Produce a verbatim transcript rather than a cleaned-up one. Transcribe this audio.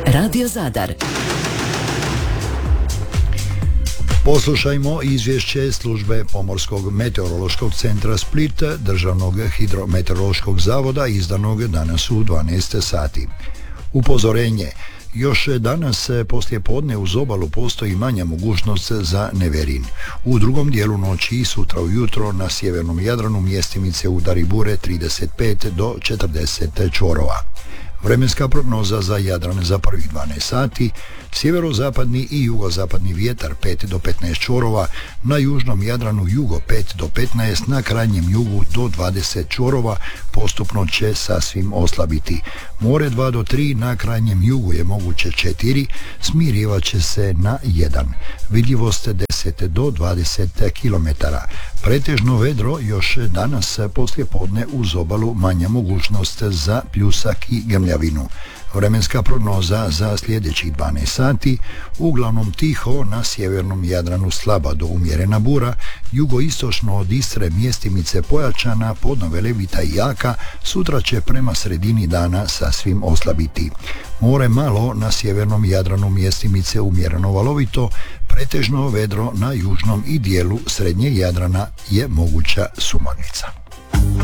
Radio Zadar. Poslušajmo izvješće službe Pomorskog meteorološkog centra Split, Državnog hidrometeorološkog zavoda, izdanog danas u dvanaest sati. Upozorenje. Još danas poslije podne uz obalu postoji manja mogućnost za neverin. U drugom dijelu noći i sutra ujutro na sjevernom Jadranu mjestimice udari bure trideset pet do četrdeset čvorova. Vremenska prognoza za Jadran za prvih dvanaest sati: sjeverozapadni i jugozapadni vjetar pet do petnaest čvorova, na južnom Jadranu jugo pet do petnaest, na krajnjem jugu do dvadeset čvorova, postupno će sasvim oslabiti. More dva do tri, na krajnjem jugu je moguće četiri, smirivat će se na jedan. Vidljivost deset do dvadeset kilometara. Pretežno vedro još danas poslije podne uz obalu, manja mogućnost za pljusak i grmljavinu. Vremenska prognoza za sljedećih dvanaest sati: uglavnom tiho, na sjevernom Jadranu slaba do umjerena bura, jugoistočno od Istre mjestimice pojačana, podno levita i jaka, sutra će prema sredini dana sasvim oslabiti. More malo, na sjevernom Jadranu mjestimice umjereno valovito, pretežno vedro na južnom i dijelu srednjeg Jadrana je moguća sumaglica.